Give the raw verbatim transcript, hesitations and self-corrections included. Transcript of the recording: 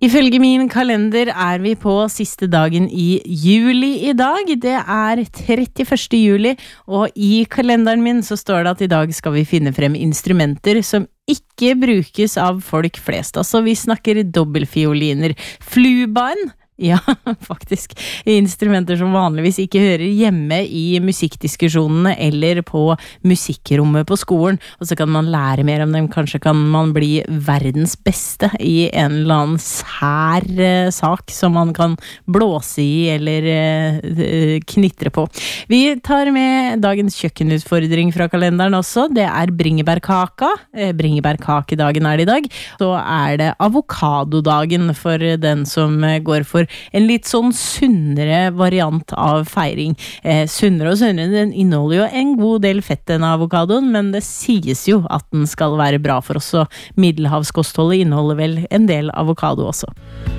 Ifølge min kalender er vi på siste dagen i juli i dag. Det er trettiførste juli, og i kalenderen min så står det at i dag skal vi finne frem instrumenter som ikke brukes av folk flest. Altså vi snakker dobbeltfioliner, flubaen. Ja, faktisk. Instrumenter som vanligvis ikke hører hjemme i musikkdiskusjonene eller på musikkrommet på skolen. Og så kan man lære mer om dem. Kanskje kan man bli verdens beste i en eller annen sær uh, sak som man kan blåse i eller uh, knitre på. Vi tar med dagens kjøkkenutfordring fra kalenderen også. Det er bringebærkaka. Eh, bringebærkakedagen er det i dag. Så er det avokadodagen for den som går for en litt sånn sunnere variant av feiring. Eh, sunnere og sunnere, den inneholder jo en god del fett enn avokadoen, men det sies jo at den skal være bra for oss, og middelhavskostholdet inneholder vel en del avokado også.